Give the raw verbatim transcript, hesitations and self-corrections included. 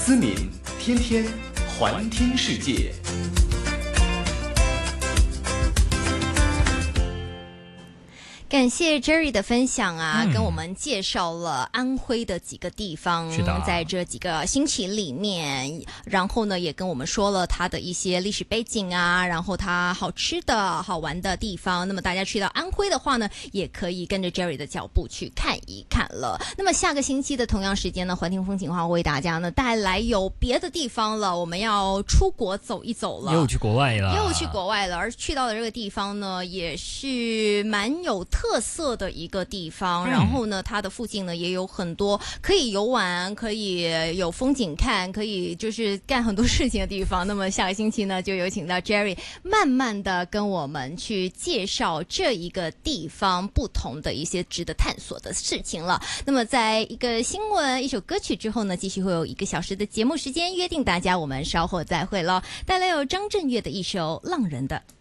思敏天天环听世界。 感谢 Jerry 的分享啊、 嗯、 跟我们介绍了安徽的几个地方， 是的， 在这几个星期里面，然后呢也跟我们说了它的一些历史背景啊，然后它好吃的好玩的地方。那么大家去到安徽的话呢，也可以跟着 Jerry 的脚步去看一看了。那么下个星期的同样时间呢，环听风景话为大家呢带来有别的地方了，我们要出国走一走了， 又去国外了， 又去国外了，而去到的这个地方呢也是蛮有特色的一个地方、嗯、然后呢它的附近呢也有很多可以游玩，可以有风景看，可以就是干很多事情的地方。那么下个星期呢就有请到 Jerry 慢慢的跟我们去介绍这一个地方不同的一些值得探索的事情了。那么在一个新闻一首歌曲之后呢，继续会有一个小时的节目时间，约定大家我们稍后再会咯。带来有张震岳的一首《浪人的》。